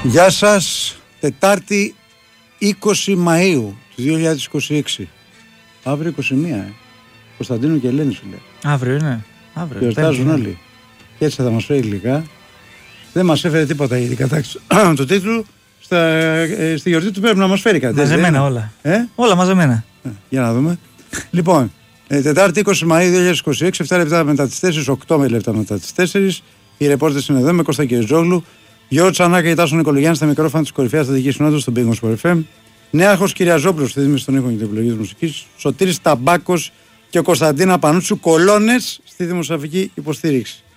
Γεια σας, Τετάρτη 20 Μαΐου του 2026. Αύριο 21, Κωνσταντίνου και Ελένη σου λέει. Αύριο είναι. Αύριο. Γιορτάζουν όλοι. Και έτσι θα μας φέρει υλικά. Δεν μας έφερε τίποτα η κατάξυση του τίτλου. Στη γιορτή του πρέπει να μας φέρει κάτι. Μαζεμένα όλα. Όλα μαζεμένα. Για να δούμε. Λοιπόν, Τετάρτη 20 Μαΐου 2026, 7 λεπτά μετά τις 4, 8 λεπτά μετά τις 4. Οι ρεπόρτες είναι εδώ με Κώστα Κυριζόγλου. Γιώργο Τσανάκα και Τάσο Νικολογιάννη στα μικρόφωνα της κορυφαίας στατικής συνόδου στον Big Sport FM. Νέαρχος Κυριαζόπουλος στη δίμηση των ήχων και την επιλογή της μουσικής. Σωτήρης Ταμπάκος και ο Κωνσταντίνα Πανούτσου κολόνες στη δημοσιογραφική υποστήριξη.